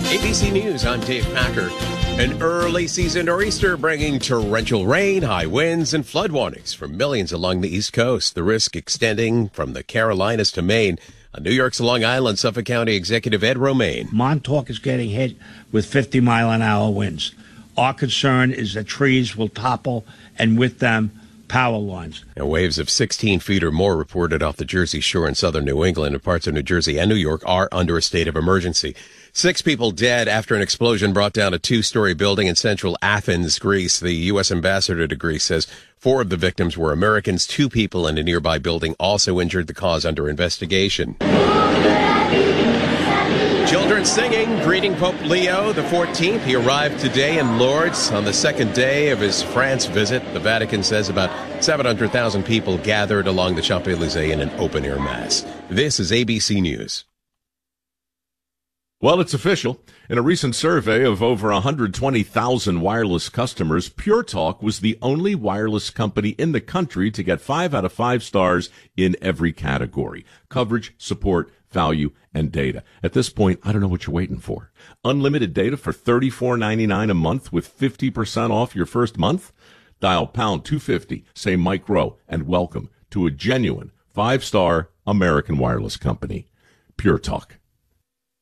ABC News, I'm Dave Packer. An early season nor'easter bringing torrential rain, high winds, and flood warnings for millions along the East Coast. The risk extending from the Carolinas to Maine. On New York's Long Island, Suffolk County Executive Ed Romaine. Montauk is getting hit with 50-mile-an-hour winds. Our concern is that trees will topple, and with them, power lines. And waves of 16 feet or more reported off the Jersey Shore in southern New England, and parts of New Jersey and New York are under a state of emergency. 6 people dead after an explosion brought down a 2-story building in central Athens, Greece. The U.S. ambassador to Greece says 4 of the victims were Americans. 2 people in a nearby building also injured, the cause under investigation. Children singing, greeting Pope Leo XIV. He arrived today in Lourdes on the second day of his France visit. The Vatican says about 700,000 people gathered along the Champs-Élysées in an open-air mass. This is ABC News. Well, it's official. In a recent survey of over 120,000 wireless customers, Pure Talk was the only wireless company in the country to get 5 out of 5 stars in every category: coverage, support, value, and data. At this point, I don't know what you're waiting for. Unlimited data for $34.99 a month with 50% off your first month? Dial pound 250, say Mike Rowe, and welcome to a genuine 5-star American wireless company, Pure Talk.